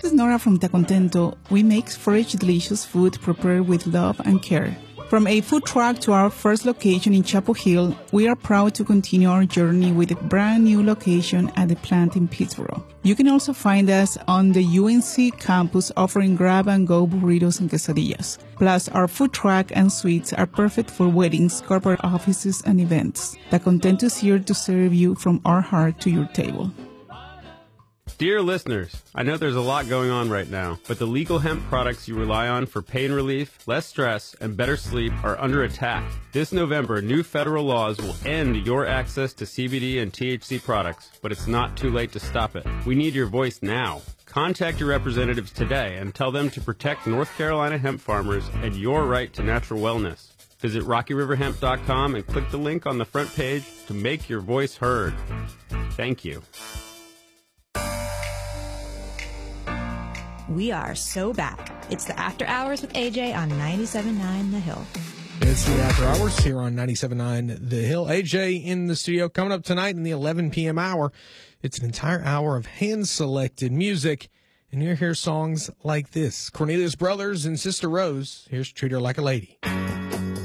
is Nora from Tacontento. We make fresh, delicious food prepared with love and care. From a food truck to our first location in Chapel Hill, we are proud to continue our journey with a brand new location at the plant in Pittsburgh. You can also find us on the UNC campus offering grab-and-go burritos and quesadillas. Plus, our food truck and suites are perfect for weddings, corporate offices, and events. Tacontento is here to serve you from our heart to your table. Dear listeners, I know there's a lot going on right now, but the legal hemp products you rely on for pain relief, less stress, and better sleep are under attack. This November, new federal laws will end your access to CBD and THC products, but it's not too late to stop it. We need your voice now. Contact your representatives today and tell them to protect North Carolina hemp farmers and your right to natural wellness. Visit RockyRiverHemp.com and click the link on the front page to make your voice heard. Thank you. We are so back. It's the After Hours with AJ on 97.9 The Hill. It's the After Hours here on 97.9 The Hill. AJ in the studio. Coming up tonight in the 11 p.m. hour, it's an entire hour of hand-selected music, and you'll hear songs like this. Cornelius Brothers and Sister Rose. Here's Treat Her Like a Lady.